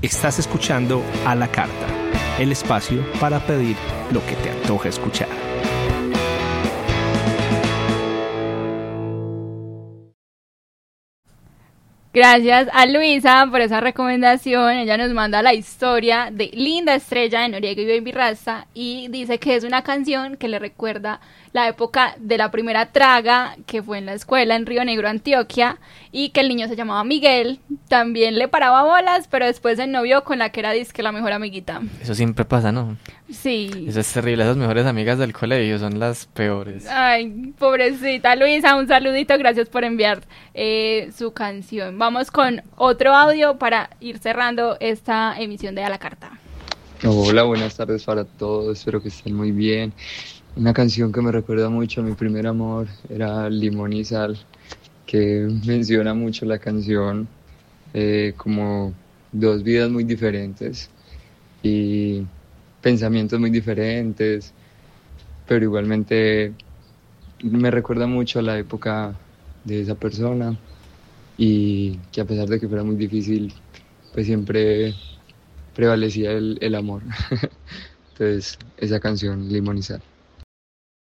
Estás escuchando A la Carta, el espacio para pedir lo que te antoja escuchar. Gracias a Luisa por esa recomendación. Ella nos manda la historia de Linda Estrella de Noriega y Baby Rasta y dice que es una canción que le recuerda la época de la primera traga que fue en la escuela en Río Negro, Antioquia, y que el niño se llamaba Miguel. También le paraba bolas, pero después se novió con la que era disque la mejor amiguita. Eso siempre pasa, ¿no? Sí. Eso es terrible. Esas mejores amigas del colegio son las peores. Ay, pobrecita Luisa, un saludito, gracias por enviar su canción. Vamos con otro audio para ir cerrando esta emisión de A la Carta. Hola, buenas tardes para todos, espero que estén muy bien. Una canción que me recuerda mucho a mi primer amor era Limón y Sal, que menciona mucho la canción como dos vidas muy diferentes y pensamientos muy diferentes, pero igualmente me recuerda mucho a la época de esa persona y que a pesar de que fuera muy difícil, pues siempre prevalecía el amor. Entonces, esa canción, Limón y Sal.